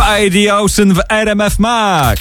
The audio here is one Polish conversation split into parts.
By the Ocean w RMF Max.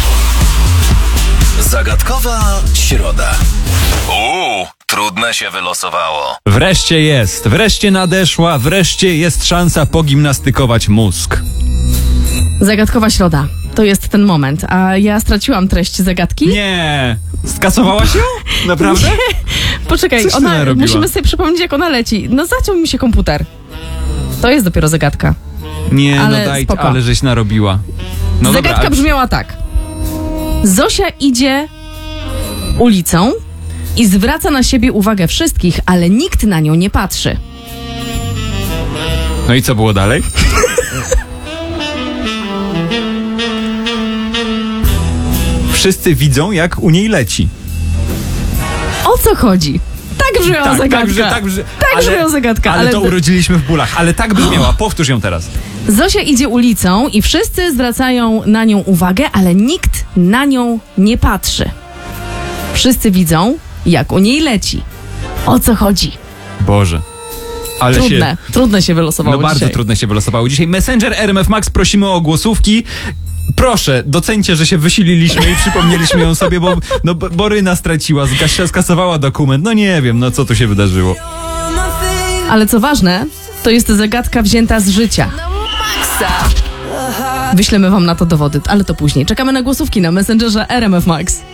Zagadkowa środa. Trudne się wylosowało. Wreszcie nadeszła, wreszcie jest szansa pogimnastykować mózg. Zagadkowa środa. To jest ten moment, a ja straciłam treść zagadki. Nie! Skasowałaś ją? Naprawdę? Poczekaj, Coś ty narobiła. musimy sobie przypomnieć, jak ona leci. No zaciął mi się komputer. To jest dopiero zagadka. Nie, Ale no daj, spoko. ale żeś narobiła. No Zagadka dobra, brzmiała tak. Zosia idzie ulicą i zwraca na siebie uwagę wszystkich, ale nikt na nią nie patrzy. No i co było dalej? Wszyscy widzą, jak u niej leci. O co chodzi? Tak brzmiała zagadka. Tak brzmiała zagadka. Ale to urodziliśmy w bólach. Ale tak brzmiała. Powtórz ją teraz. Zosia idzie ulicą i wszyscy zwracają na nią uwagę, ale nikt na nią nie patrzy. Wszyscy widzą, jak u niej leci. O co chodzi? Boże. Ale Trudne się wylosowało bardzo dzisiaj. trudne się wylosowało dzisiaj. Messenger RMF Max, prosimy o głosówki. Proszę, doceńcie, że się wysililiśmy i przypomnieliśmy ją sobie, bo Boryna straciła, skasowała dokument. No nie wiem, no co tu się wydarzyło. Ale co ważne, to jest zagadka wzięta z życia. Wyślemy wam na to dowody, ale to później. Czekamy na głosówki na Messengerze RMF Max.